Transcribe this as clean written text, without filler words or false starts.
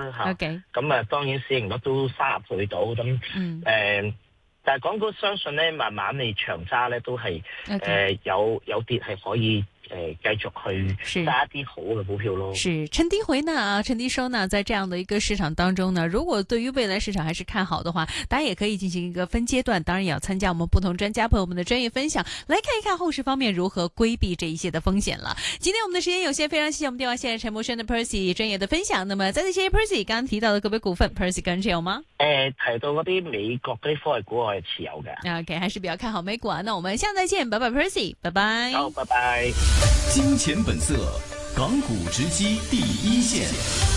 啦嚇。 OK。 咁當然市盈率都30倍到咁。但係港股相信咧，慢慢你長揸咧都係有跌係可以繼續去揸一啲好嘅股票咯。 是趁低回納啊，趁低收納，在這樣的一個市場當中呢，如果對於未來市場還是看好的話，大家也可以進行一個分階段，當然也要參加我們不同專家朋友們的專業分享，來看一看後市方面如何規避這一些的風險了。今天我們的時間有限，非常謝謝我們電話線陳柏軒的 Percy 專業的分享。那麼再次謝謝 Percy，剛剛提到的個別股份 Percy 個人持有嗎？ 提到嗰啲美國嗰啲科技股我係持有嘅。 OK，還是比較看好美股啊。那我們下次再見，拜拜 Percy， 拜拜。 好，拜拜。 金錢本色，港股直擊第一線。